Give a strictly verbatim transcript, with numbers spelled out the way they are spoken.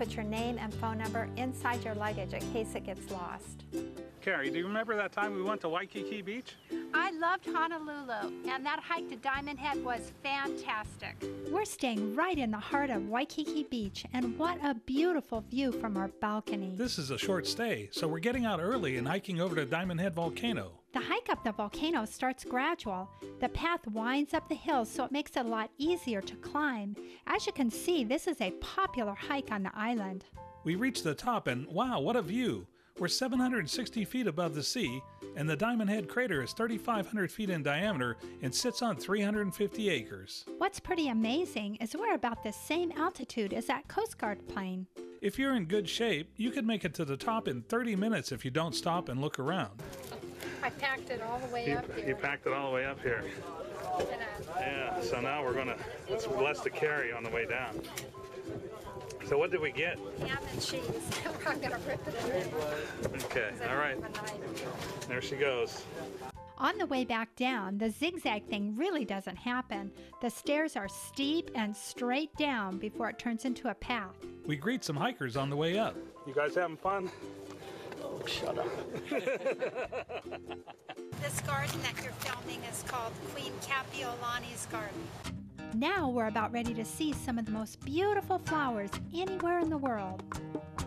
put your name and phone number inside your luggage in case it gets lost. Carrie, do you remember that time we went to Waikiki Beach? I loved Honolulu, and that hike to Diamond Head was fantastic. We're staying right in the heart of Waikiki Beach, and what a beautiful view from our balcony. This is a short stay, so we're getting out early and hiking over to Diamond Head Volcano. The hike up the volcano starts gradual. The path winds up the hills, so it makes it a lot easier to climb. As you can see, this is a popular hike on the island. We reach the top and wow, what a view! We're seven hundred sixty feet above the sea, and the Diamond Head crater is thirty-five hundred feet in diameter and sits on three hundred fifty acres. What's pretty amazing is we're about the same altitude as that Coast Guard plane. If you're in good shape, you could make it to the top in thirty minutes if you don't stop and look around. I packed it all the way You, up here. you packed it all the way up here. Yeah, so now we're gonna, it's less to carry on the way down. So what did we get? Ham and cheese. I'm gonna rip it in. Okay, all right. There she goes. On the way back down, the zigzag thing really doesn't happen. The stairs are steep and straight down before it turns into a path. We greet some hikers on the way up. You guys having fun? Oh, shut up. This garden that you're filming is called Queen Kapiolani's garden. Now we're about ready to see some of the most beautiful flowers anywhere in the world.